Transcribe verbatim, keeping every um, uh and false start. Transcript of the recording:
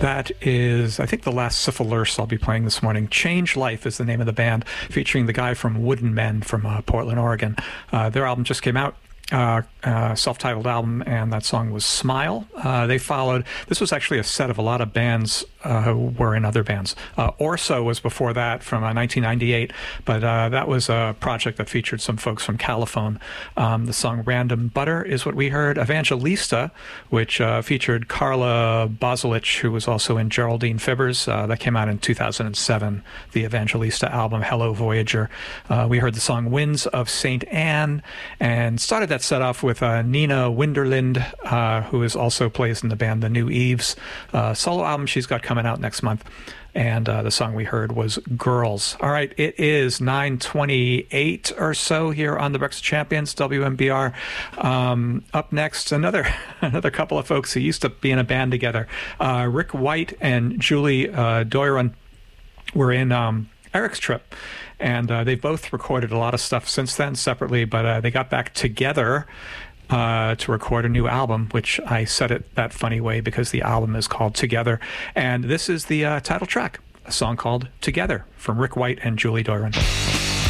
That is, I think, the last Syphilurse I'll be playing this morning. Change Life is the name of the band, featuring the guy from Wooden Men from uh, Portland, Oregon. Uh, their album just came out. Uh, uh, self-titled album, and that song was Smile. Uh, they followed, this was actually a set of a lot of bands uh, who were in other bands. Uh, Orso was before that, from uh, nineteen ninety-eight, but uh, that was a project that featured some folks from Caliphone. Um, the song Random Butter is what we heard. Evangelista, which uh, featured Carla Bozulich, who was also in Geraldine Fibbers. Uh, that came out in two thousand seven, the Evangelista album, Hello Voyager. Uh, we heard the song Winds of Saint Anne, and started that set off with uh, Nina Winderlind, uh, who is also plays in the band The New Eves. Uh, solo album she's got coming out next month. And uh, the song we heard was Girls. All right, it is nine twenty-eight or so here on the Breakfast Champions, W M B R. Um, up next, another another couple of folks who used to be in a band together. Uh, Rick White and Julie uh, Doiron were in um, Eric's Trip. And uh, they've both recorded a lot of stuff since then separately, but uh, they got back together uh, to record a new album, which I said it that funny way because the album is called Together. And this is the uh, title track, a song called Together from Rick White and Julie Doiron.